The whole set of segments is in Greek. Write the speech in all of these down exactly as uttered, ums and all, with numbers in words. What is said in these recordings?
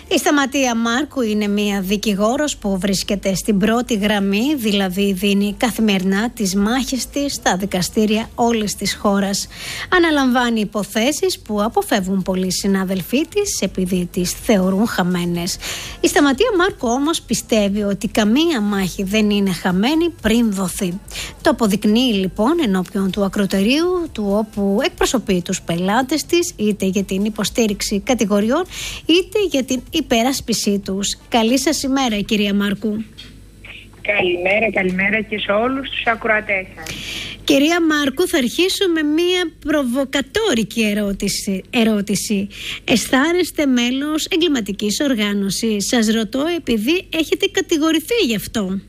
Η Σταματία Μάρκου είναι μια δικηγόρος που βρίσκεται στην πρώτη γραμμή, δηλαδή δίνει καθημερινά τις μάχες της στα δικαστήρια όλης της χώρας. Αναλαμβάνει υποθέσεις που αποφεύγουν πολλοί συνάδελφοί της επειδή τις θεωρούν χαμένες. Η Σταματία Μάρκου όμως πιστεύει ότι καμία μάχη δεν είναι χαμένη πριν δοθεί. Το αποδεικνύει λοιπόν ενώπιον του ακροτερίου του, όπου εκπροσωπεί τους πελάτες της, είτε για την υποστήριξη κατηγοριών είτε για την υπεράσπιση τους. Καλή σας ημέρα, κυρία Μάρκου. Καλημέρα, καλημέρα και σε όλους τους ακροατές σας. Κυρία Μάρκου, θα αρχίσω με μία προβοκατόρικη ερώτηση. ερώτηση. Αισθάνεστε μέλος εγκληματικής οργάνωσης? Σας ρωτώ επειδή έχετε κατηγορηθεί γι' αυτό.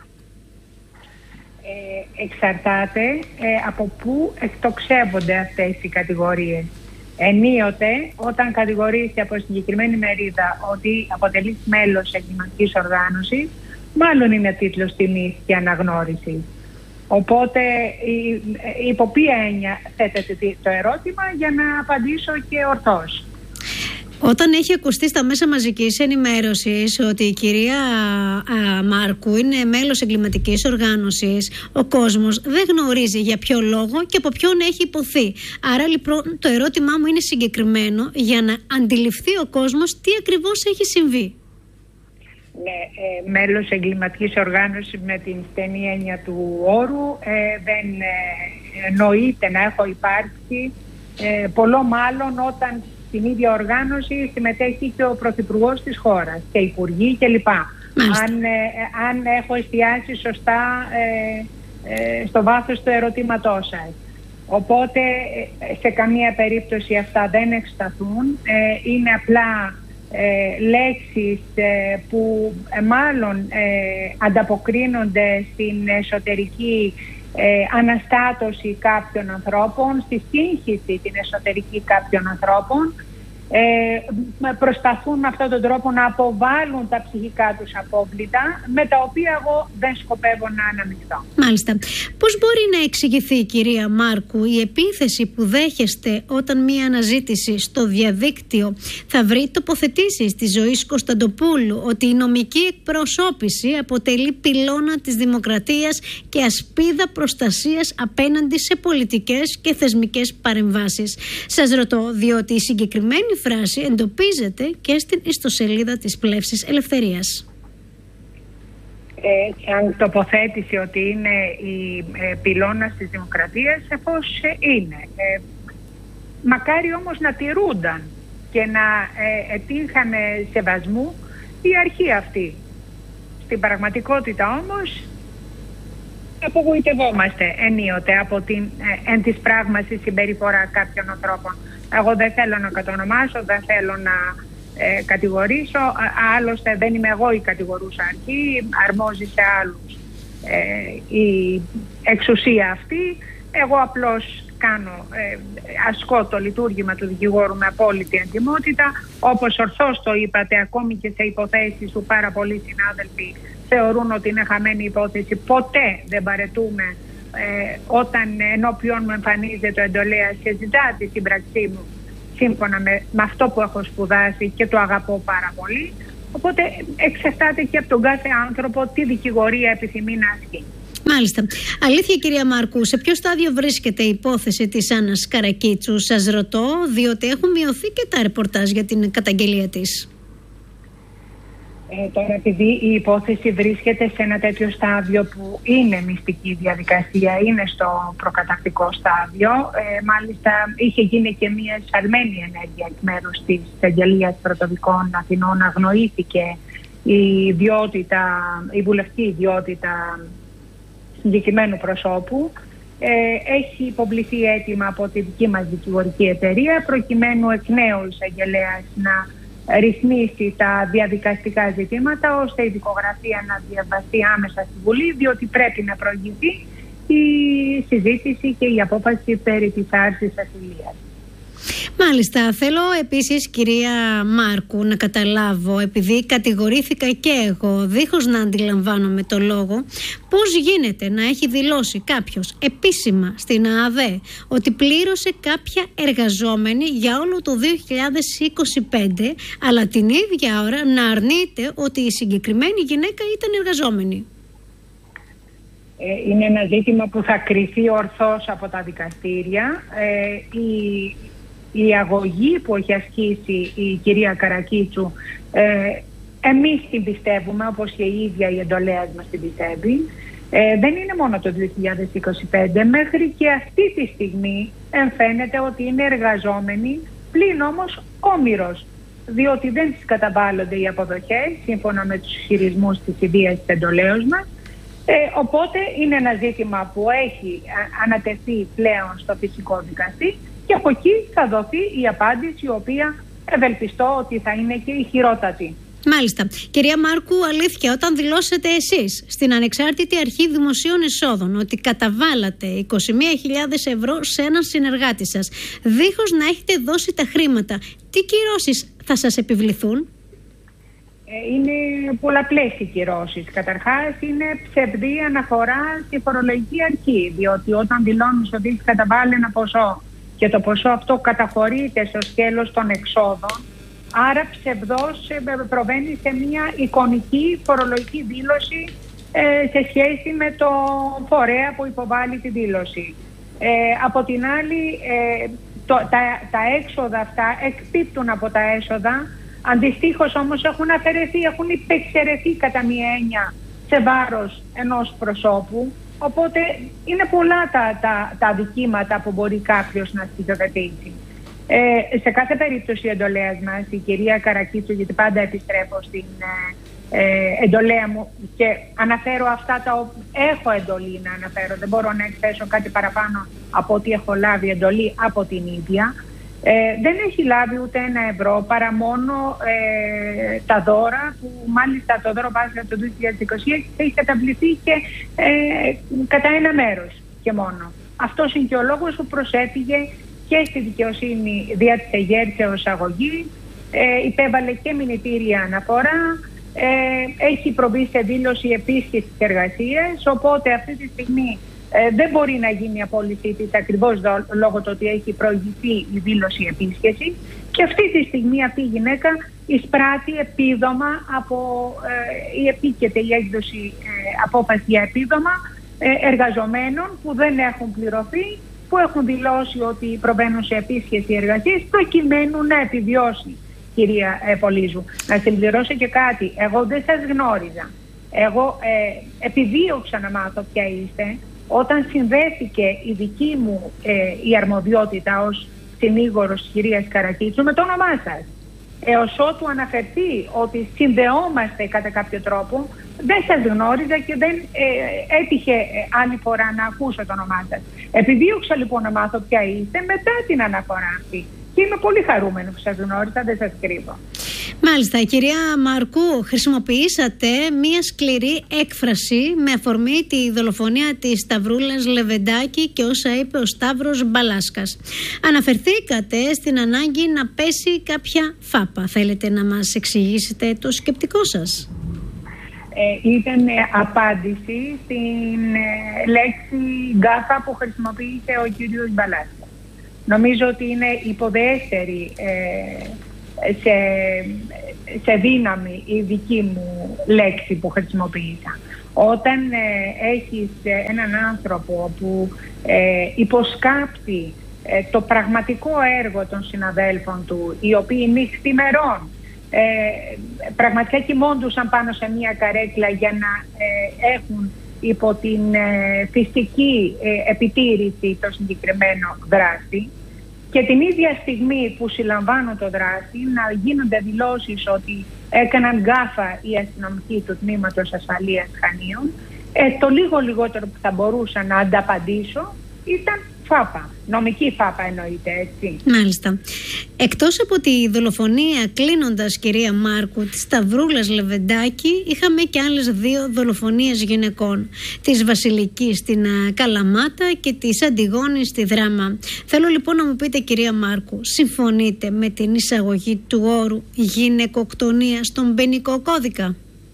Ε, εξαρτάται ε, από πού εκτοξεύονται αυτές οι κατηγορίες. Ενίοτε, όταν κατηγορήσει από συγκεκριμένη μερίδα ότι αποτελεί μέλος εγκληματικής οργάνωσης, μάλλον είναι τίτλος τιμής και αναγνώρισης. Οπότε, υπό ποια έννοια θέτετε το ερώτημα για να απαντήσω και ορθώς. Όταν έχει ακουστεί στα μέσα μαζικής ενημέρωσης ότι η κυρία α, Μάρκου είναι μέλος εγκληματικής οργάνωσης, ο κόσμος δεν γνωρίζει για ποιο λόγο και από ποιον έχει υποθεί. Άρα λοιπόν το ερώτημά μου είναι συγκεκριμένο για να αντιληφθεί ο κόσμος τι ακριβώς έχει συμβεί. Ναι, ε, μέλος εγκληματικής οργάνωσης με την στενή έννοια του όρου ε, δεν ε, νοείται να έχω υπάρξει, ε, πολλό μάλλον όταν στην ίδια οργάνωση συμμετέχει και ο Πρωθυπουργός της χώρας και υπουργοί κλπ. Αν, ε, αν έχω εστιάσει σωστά ε, ε, στο βάθος του ερωτήματός σας. Οπότε ε, σε καμία περίπτωση αυτά δεν εξεταθούν. Ε, είναι απλά ε, λέξεις ε, που ε, μάλλον ε, ανταποκρίνονται στην εσωτερική Ε, αναστάτωση κάποιων ανθρώπων, στη σύγχυση την εσωτερική κάποιων ανθρώπων, ε, προσπαθούν με αυτόν τον τρόπο να αποβάλουν τα ψυχικά τους απόβλητα, με τα οποία εγώ δεν σκοπεύω να αναμειχθώ. Μάλιστα. Πώς μπορεί να εξηγηθεί, κυρία Μάρκου, η επίθεση που δέχεστε όταν μία αναζήτηση στο διαδίκτυο θα βρει τοποθετήσεις της Ζωής Κωνσταντοπούλου ότι η νομική εκπροσώπηση αποτελεί πυλώνα της δημοκρατίας και ασπίδα προστασίας απέναντι σε πολιτικές και θεσμικές παρεμβάσεις? Σας ρωτώ διότι η συγκεκριμένη φράση εντοπίζεται και στην ιστοσελίδα της Πλεύσης Ελευθερίας. Ε, σαν τοποθέτηση ότι είναι η ε, πυλώνας της δημοκρατίας, εφώς ε, είναι. Ε, μακάρι όμως να τηρούνταν και να ε, ετύχανε σεβασμού η αρχή αυτή. Στην πραγματικότητα όμως απογοητευόμαστε ενίοτε από την ε, εν της πράγμασης συμπεριφορά κάποιων ανθρώπων. Εγώ δεν θέλω να κατονομάσω, δεν θέλω να ε, κατηγορήσω, άλλωστε δεν είμαι εγώ η κατηγορούσα αρχή, αρμόζει σε άλλους ε, η εξουσία αυτή. Εγώ απλώς κάνω, ε, ασκώ το λειτουργήμα του δικηγόρου με απόλυτη εντιμότητα. Όπως ορθώς το είπατε, ακόμη και σε υποθέσεις που πάρα πολλοί συνάδελφοι θεωρούν ότι είναι χαμένη υπόθεση, ποτέ δεν παρετούμε ε, όταν ενώπιον μου εμφανίζεται ο εντολέας και ζητά τη σύμπραξή μου σύμφωνα με, με αυτό που έχω σπουδάσει και το αγαπώ πάρα πολύ. Οπότε εξαρτάται και από τον κάθε άνθρωπο τι δικηγορία επιθυμεί να ασκεί. Μάλιστα. Αλήθεια, κυρία Μάρκου, σε ποιο στάδιο βρίσκεται η υπόθεση της Άννας Καρακίτσου? Σας ρωτώ διότι έχουν μειωθεί και τα ρεπορτάζ για την καταγγελία της. Ε, τώρα επειδή η υπόθεση βρίσκεται σε ένα τέτοιο στάδιο που είναι μυστική διαδικασία, είναι στο προκαταρκτικό στάδιο, ε, μάλιστα είχε γίνει και μια εισφαλμένη ενέργεια εκ μέρους της Εισαγγελίας Πρωτοδικών Αθηνών, αγνοήθηκε η ιδιότητα, η βουλευτική ιδιότητα συγκεκριμένου προσώπου. Ε, έχει υποβληθεί αίτημα από τη δική μας δικηγορική εταιρεία προκειμένου εκ νέου η εισαγγελέας να ρυθμίσει τα διαδικαστικά ζητήματα ώστε η δικογραφία να διαβαστεί άμεσα στη Βουλή, διότι πρέπει να προηγηθεί η συζήτηση και η απόφαση περί της άρσης ασυλίας. Μάλιστα, θέλω επίσης, κυρία Μάρκου, να καταλάβω, επειδή κατηγορήθηκα και εγώ δίχως να αντιλαμβάνομαι το λόγο, πώς γίνεται να έχει δηλώσει κάποιος επίσημα στην ΑΑΔΕ ότι πλήρωσε κάποια εργαζόμενη για όλο το δύο χιλιάδες είκοσι πέντε, αλλά την ίδια ώρα να αρνείται ότι η συγκεκριμένη γυναίκα ήταν εργαζόμενη? Είναι ένα ζήτημα που θα κριθεί ορθώς από τα δικαστήρια. Ε, η, η αγωγή που έχει ασκήσει η κυρία Καρακίτσου, ε, εμείς την πιστεύουμε, όπως και η ίδια η εντολέας μας την πιστεύει. Ε, δεν είναι μόνο το δύο χιλιάδες είκοσι πέντε, μέχρι και αυτή τη στιγμή εμφαίνεται ότι είναι εργαζόμενη, πλην όμως όμηρος, διότι δεν της καταβάλλονται οι αποδοχές σύμφωνα με τους ισχυρισμούς της ιδίας της εντολέως μας. Ε, οπότε είναι ένα ζήτημα που έχει ανατεθεί πλέον στο φυσικό δικαστή και από εκεί θα δοθεί η απάντηση, η οποία ευελπιστώ ότι θα είναι και η χειρότατη. Μάλιστα. Κυρία Μάρκου, αλήθεια, όταν δηλώσετε εσείς στην Ανεξάρτητη Αρχή Δημοσίων Εσόδων ότι καταβάλατε είκοσι μία χιλιάδες ευρώ σε έναν συνεργάτη σας, δίχως να έχετε δώσει τα χρήματα, τι κυρώσεις θα σας επιβληθούν? Είναι πολλαπλές οι κυρώσεις. Καταρχάς, είναι ψευδή αναφορά στη φορολογική αρχή, διότι όταν δηλώνεις ότι έχεις καταβάλει ένα ποσό και το ποσό αυτό καταχωρείται στο σκέλος των εξόδων, άρα ψευδώς προβαίνει σε μια εικονική φορολογική δήλωση ε, σε σχέση με το φορέα που υποβάλλει τη δήλωση. Ε, από την άλλη, ε, το, τα, τα έξοδα αυτά εκπίπτουν από τα έσοδα. Αντιστοίχως όμως έχουν αφαιρεθεί, έχουν υπεξαιρεθεί κατά μία έννοια σε βάρος ενός προσώπου. Οπότε είναι πολλά τα, τα, τα αδικήματα που μπορεί κάποιος να στοιχειοθετήσει. Ε, σε κάθε περίπτωση η εντολέας μας, η κυρία Καρακίτσου, γιατί πάντα επιστρέφω στην ε, ε, εντολέα μου και αναφέρω αυτά τα οποία έχω εντολή να αναφέρω, δεν μπορώ να εκθέσω κάτι παραπάνω από ότι έχω λάβει εντολή από την ίδια. Ε, δεν έχει λάβει ούτε ένα ευρώ παρά μόνο ε, τα δώρα που μάλιστα το δώρο Πάσχα το δύο χιλιάδες είκοσι έχει καταβληθεί και ε, κατά ένα μέρος και μόνο. Αυτός είναι και ο λόγος που προσέφυγε και στη δικαιοσύνη δια της εγέρσεως αγωγή, ε, υπέβαλε και μηνυτήρια αναφορά, ε, έχει προβεί σε δήλωση επίσκεψης εργασίας, οπότε αυτή τη στιγμή Ε, δεν μπορεί να γίνει η απόλυσή της ακριβώς δο, λόγω του ότι έχει προηγηθεί η δήλωση επίσκεψη και αυτή τη στιγμή αυτή η γυναίκα εισπράττει επίδομα από ε, η επίκαιται η έκδοση ε, απόφαση για επίδομα ε, εργαζομένων που δεν έχουν πληρωθεί, που έχουν δηλώσει ότι προβαίνουν σε επίσκεψη εργασίας προκειμένου να επιβιώσει, κυρία ε, Πολύζου. Να συμπληρώσω και κάτι. Εγώ δεν σας γνώριζα. Εγώ ε, επιδίωξα να μάθω ποια είστε. Όταν συνδέθηκε η δική μου ε, η αρμοδιότητα ως συνήγορος της κυρίας Καρακίτσου με το όνομά σας, έως ότου αναφερθεί ότι συνδεόμαστε κατά κάποιο τρόπο, δεν σας γνώριζα και δεν ε, έτυχε ε, άλλη φορά να ακούσω το όνομά σας. Επιδίωξα λοιπόν να μάθω ποια είστε μετά την αναφορά αυτή. Και είμαι πολύ χαρούμενη που σας γνώρισα, δεν σας κρύβω. Μάλιστα, κυρία Μαρκού, χρησιμοποιήσατε μία σκληρή έκφραση με αφορμή τη δολοφονία της Σταυρούλας Λεβεντάκη και όσα είπε ο Σταύρος Μπαλάσκας. Αναφερθήκατε στην ανάγκη να πέσει κάποια φάπα. Θέλετε να μας εξηγήσετε το σκεπτικό σας? Ε, ήταν απάντηση στην ε, λέξη γκάφα που χρησιμοποίησε ο κύριος Μπαλάσκας. Νομίζω ότι είναι υποδέστερη ε, σε, σε δύναμη η δική μου λέξη που χρησιμοποίησα. Όταν ε, έχεις έναν άνθρωπο που ε, υποσκάπτει ε, το πραγματικό έργο των συναδέλφων του, οι οποίοι νυχθημερών ε, πραγματικά κοιμώντουσαν πάνω σε μια καρέκλα για να ε, έχουν υπό την ε, φυσική ε, επιτήρηση το συγκεκριμένο δράστη, και την ίδια στιγμή που συλλαμβάνουν το δράστη να γίνονται δηλώσεις ότι έκαναν γκάφα οι αστυνομικοί του Τμήματος Ασφαλείας Χανίων, ε, το λίγο λιγότερο που θα μπορούσα να ανταπαντήσω ήταν φάπα. Νομική φάπα εννοείται, έτσι. Μάλιστα. Εκτός από τη δολοφονία, κλείνοντας, κυρία Μάρκου, της Σταυρούλας Λεβεντάκη, είχαμε και άλλες δύο δολοφονίες γυναικών. Της Βασιλικής στην Καλαμάτα και της Αντιγόνης στη Δράμα. Θέλω λοιπόν να μου πείτε, κυρία Μάρκου, συμφωνείτε με την εισαγωγή του όρου γυναικοκτονία στον ποινικό κώδικα?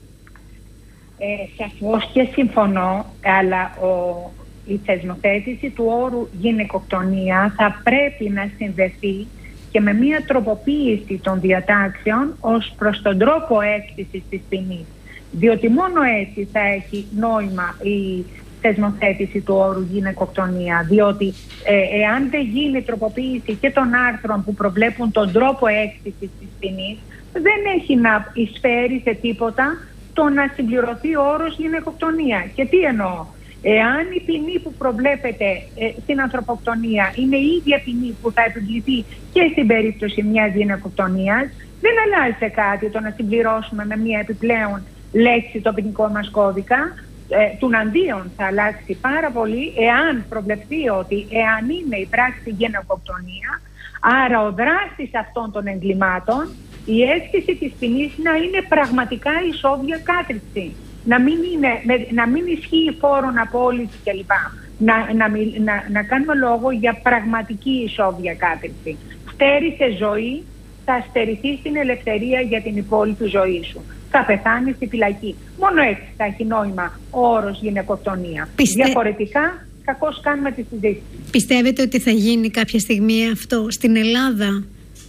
Ε, σαφώς και συμφωνώ, αλλά ο, η θεσμοθέτηση του όρου γυναικοκτονία θα πρέπει να συνδεθεί και με μια τροποποίηση των διατάξεων ως προς τον τρόπο έκθεσης της ποινής. Διότι μόνο έτσι θα έχει νόημα η θεσμοθέτηση του όρου γυναικοκτονία. Διότι ε, εάν δεν γίνει τροποποίηση και των άρθρων που προβλέπουν τον τρόπο έκθεσης της ποινής, δεν έχει να εισφέρει σε τίποτα το να συμπληρωθεί ο όρος γυναικοκτονία. Και τι εννοώ? Εάν η ποινή που προβλέπεται ε, στην ανθρωποκτονία είναι η ίδια ποινή που θα επιβληθεί και στην περίπτωση μιας γυναικοκτονίας, δεν αλλάζει κάτι το να συμπληρώσουμε με μια επιπλέον λέξη το ποινικό μας κώδικα. Ε, τουναντίον θα αλλάξει πάρα πολύ εάν προβλεφθεί ότι εάν είναι η πράξη γυναικοκτονία, άρα ο δράστης αυτών των εγκλημάτων, η έσκηση της ποινής να είναι πραγματικά ισόβια κάθριξη. Να μην, είναι, να μην ισχύει φόρον απόλυτη κλπ. Να, να, να, να κάνουμε λόγο για πραγματική ισόβια κάθριξη. Στέρισε ζωή, θα στερηθεί στην ελευθερία για την υπόλοιπη ζωή σου. Θα πεθάνει στη φυλακή. Μόνο έτσι θα έχει νόημα ο όρος γυναικοκτονία. Πιστε... Διαφορετικά, κακώς κάνουμε τη συζήτηση. Πιστεύετε ότι θα γίνει κάποια στιγμή αυτό στην Ελλάδα?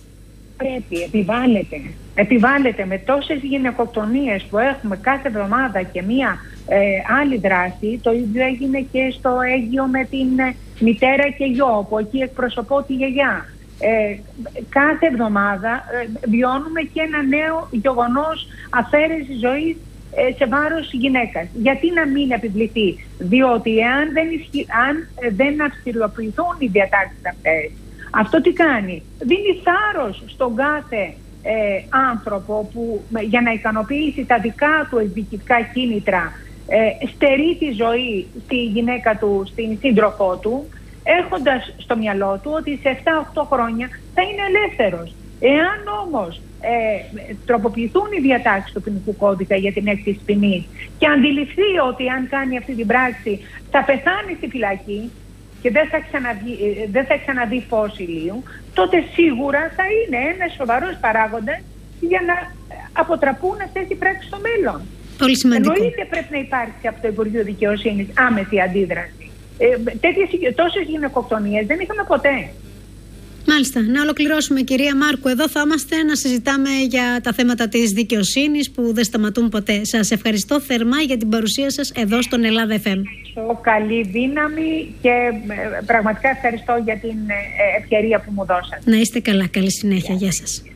Πρέπει, επιβάλλεται. Επιβάλλεται με τόσες γυναικοκτονίες που έχουμε κάθε εβδομάδα και μία ε, άλλη δράση. Το ίδιο έγινε και στο Αίγυο με την ε, μητέρα και γιο, που εκεί εκπροσωπώ τη γιαγιά. Ε, κάθε εβδομάδα ε, βιώνουμε και ένα νέο γεγονός αφαίρεση ζωής ε, σε βάρος γυναίκας. Γιατί να μην επιβληθεί? Διότι εάν δεν, ισχυ, αν, ε, δεν αυστηροποιηθούν οι διατάξεις αυτές, αυτό τι κάνει? Δίνει θάρρος στον κάθε ε, άνθρωπο που για να ικανοποιήσει τα δικά του εκδικητικά κίνητρα ε, στερεί τη ζωή στη γυναίκα του, στην σύντροφό του, έχοντας στο μυαλό του ότι σε επτά οχτώ χρόνια θα είναι ελεύθερος. Εάν όμως ε, τροποποιηθούν οι διατάξεις του ποινικού κώδικα για την έκθεση ποινής και αντιληφθεί ότι αν κάνει αυτή την πράξη θα πεθάνει στη φυλακή και δεν θα ξαναδεί, δεν θα ξαναδεί φως ηλίου, τότε σίγουρα θα είναι ένας σοβαρός παράγοντας για να αποτραπούν αυτές οι πράξεις στο μέλλον. Πολύ σημαντικό. Εννοείται πρέπει να υπάρξει από το Υπουργείο Δικαιοσύνης άμεση αντίδραση. Ε, τέτοιες, τόσες γυναικοκτονίες δεν είχαμε ποτέ. Μάλιστα. Να ολοκληρώσουμε, κυρία Μάρκου. Εδώ θα είμαστε να συζητάμε για τα θέματα της δικαιοσύνης που δεν σταματούν ποτέ. Σας ευχαριστώ θερμά για την παρουσία σας εδώ στον Ελλάδα εφ εμ. Καλή δύναμη και πραγματικά ευχαριστώ για την ευκαιρία που μου δώσατε. Να είστε καλά. Καλή συνέχεια. Γεια σας.